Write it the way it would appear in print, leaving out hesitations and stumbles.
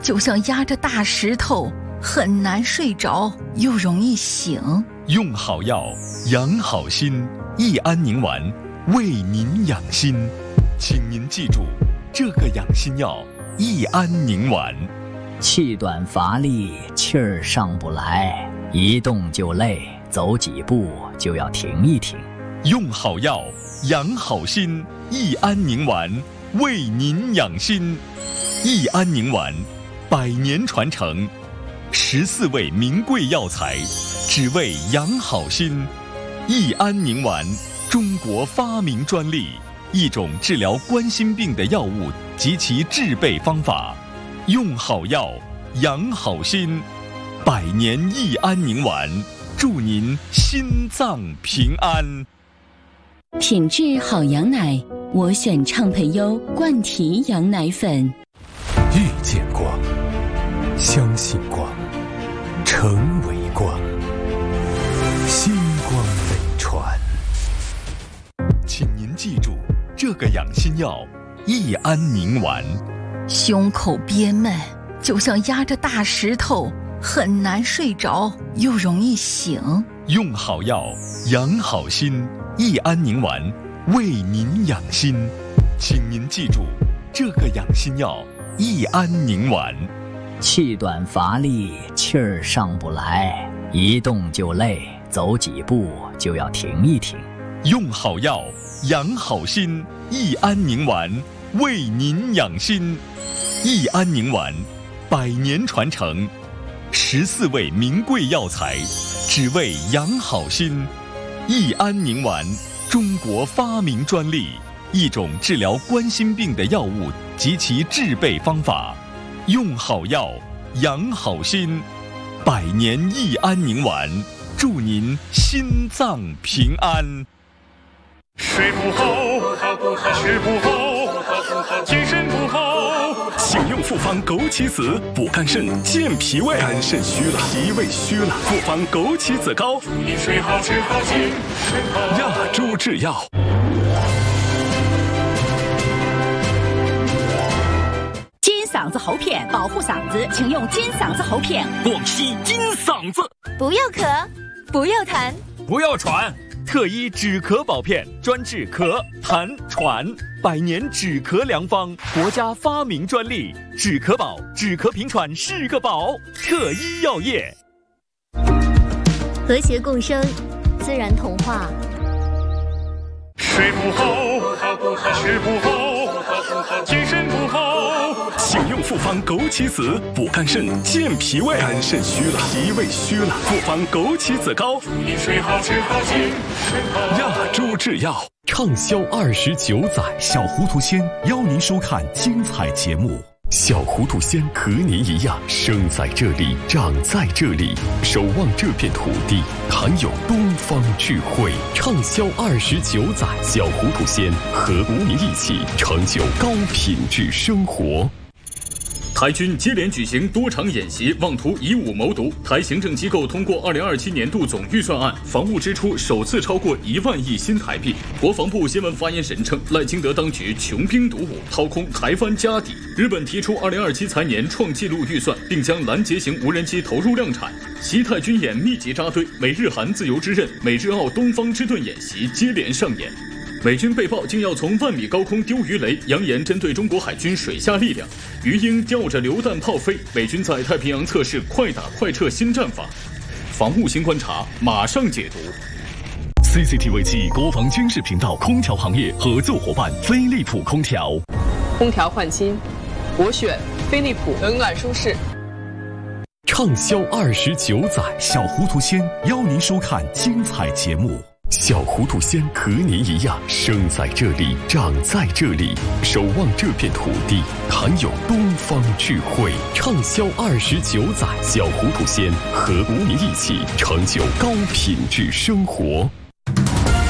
就像压着大石头，很难睡着，又容易醒。 用好药，养好心，益安宁丸为您养心。请您记住，这个养心药益安宁丸。 气短乏力，气儿上不来，一动就累，走几步就要停一停。 用好药，养好心，益安宁丸为您养心。益安宁丸100年传承，14味名贵药材，只为养好心。益安宁丸，中国发明专利，一种治疗冠心病的药物及其制备方法。用好药，养好心，100年益安宁丸，祝您心脏平安。 品质好羊奶，我选畅培优冠体羊奶粉。 遇见光，相信光，成为光，星光北传。 请您记住，这个养心药益安宁丸。 胸口憋闷，就像压着大石头，很难睡着，又容易醒。 用好药，养好心，益安宁丸为您养心。请您记住，这个养心药益安宁丸。 气短乏力，气儿上不来，一动就累，走几步就要停一停。 用好药，养好心，益安宁丸为您养心。益安宁丸100年传承，14味名贵药材，只为养好心。益安宁丸，中国发明专利，一种治疗冠心病的药物及其制备方法。用好药，养好心，100年益安宁丸，祝您心脏平安。 睡不好，吃不好，精神不好。 请用复方枸杞子补肝肾、健脾胃。肝肾虚了，脾胃虚了，复方枸杞子膏。 祝你睡好，吃好，精神好。 亚洲制药。 金嗓子喉片保护嗓子，请用金嗓子喉片。 广西金嗓子。 不要咳，不要痰， 不要喘。 特医止咳保片，专治咳、痰、喘，100年止咳良方，国家发明专利，止咳宝，止咳平喘是个宝。特医药业， 和谐共生，自然童话。 睡不好，吃不好，精神不好。 请用复方枸杞子补肝肾、健脾胃。肝肾虚了，脾胃虚了，复方枸杞子膏。 祝你睡好，吃好，精神好。 亚洲制药。 畅销29载，小糊涂仙邀您收看精彩节目。小糊涂仙和您一样，生在这里，长在这里，守望这片土地，含有东方智慧。畅销29载，小糊涂仙和您一起成就高品质生活。 台军接连举行多场演习，妄图以武谋独。台行政机构通过2027年度总预算案，防务支出首次超过1万亿新台币。国防部新闻发言人称，赖清德当局穷兵黩武，掏空台湾家底。日本提出2027财年创纪录预算，并将拦截型无人机投入量产。西太军演密集扎堆，美日韩自由之刃、美日澳东方之盾演习接连上演。美军被曝竟要从1万米高空丢鱼雷，扬言针对中国海军水下力量。鱼鹰吊着榴弹炮飞，美军在太平洋测试快打快撤新战法。防务新观察马上解读。 CCTV 暨国防军事频道空调行业合作伙伴飞利浦空调。 空调换新，我选飞利浦，冷暖舒适。 畅销29载，小糊涂仙邀您收看精彩节目。小糊涂仙和您一样，生在这里，长在这里，守望这片土地，含有东方智慧。畅销29载，小糊涂仙和您一起成就高品质生活。